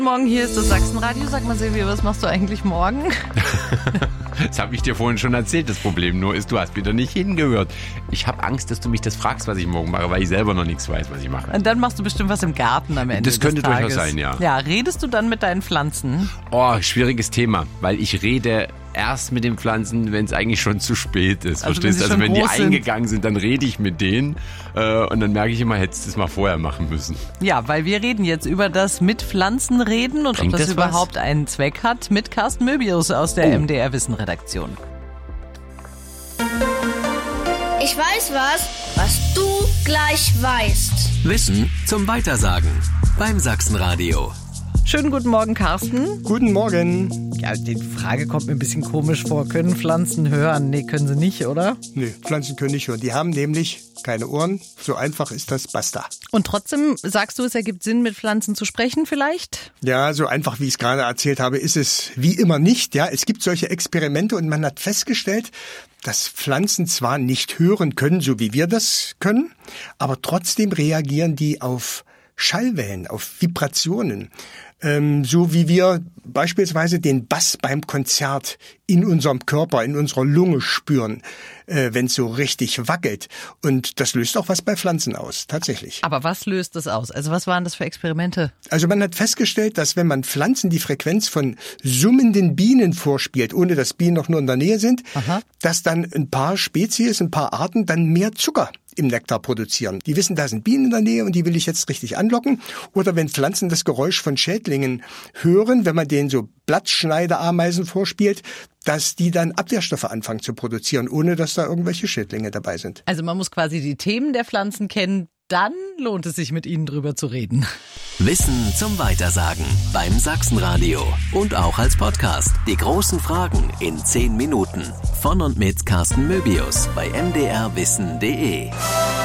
Morgen, hier ist das Sachsenradio. Sag mal, Silvia, was machst du eigentlich morgen? Das habe ich dir vorhin schon erzählt. Das Problem nur ist, du hast wieder nicht hingehört. Ich habe Angst, dass du mich das fragst, was ich morgen mache, weil ich selber noch nichts weiß, was ich mache. Und dann machst du bestimmt was im Garten am Ende Das könnte des Tages. durchaus sein, ja. Ja, redest du dann mit deinen Pflanzen? Oh, schwieriges Thema, weil ich rede erst mit den Pflanzen, wenn es eigentlich schon zu spät ist. Also Verstehst du? Also wenn die groß sind. eingegangen sind, dann rede ich mit denen und dann merke ich immer, hättest du es mal vorher machen müssen. Ja, weil wir reden jetzt über das mit Pflanzen reden und Klingt ob das das was? überhaupt einen Zweck hat mit Carsten Möbius aus der MDR Wissen Redaktion. Ich weiß was du gleich weißt. Wissen zum Weitersagen beim Sachsenradio. Schönen guten Morgen, Carsten. Guten Morgen. Ja, die Frage kommt mir ein bisschen komisch vor. Können Pflanzen hören? Nee, können sie nicht, oder? Nee, Pflanzen können nicht hören. Die haben nämlich keine Ohren. So einfach ist das, basta. Und trotzdem sagst du, es ergibt Sinn, mit Pflanzen zu sprechen vielleicht? Ja, so einfach, wie ich es gerade erzählt habe, ist es wie immer nicht. Ja, es gibt solche Experimente und man hat festgestellt, dass Pflanzen zwar nicht hören können, so wie wir das können, aber trotzdem reagieren die auf Schallwellen, auf Vibrationen. So wie wir beispielsweise den Bass beim Konzert in unserem Körper, in unserer Lunge spüren, wenn es so richtig wackelt. Und das löst auch was bei Pflanzen aus, tatsächlich. Aber was löst das aus? Also was waren das für Experimente? Also man hat festgestellt, dass wenn man Pflanzen die Frequenz von summenden Bienen vorspielt, ohne dass Bienen noch nur in der Nähe sind, dass dann ein paar Spezies, ein paar Arten dann mehr Zucker im Nektar produzieren. Die wissen, da sind Bienen in der Nähe und die will ich jetzt richtig anlocken. Oder wenn Pflanzen das Geräusch von Schädlingen hören, wenn man denen so Blattschneiderameisen vorspielt, dass die dann Abwehrstoffe anfangen zu produzieren, ohne dass da irgendwelche Schädlinge dabei sind. Also man muss quasi die Themen der Pflanzen kennen, dann lohnt es sich mit ihnen drüber zu reden. Wissen zum Weitersagen beim Sachsenradio und auch als Podcast. Die großen Fragen in 10 Minuten. Von und mit Carsten Möbius bei mdrwissen.de.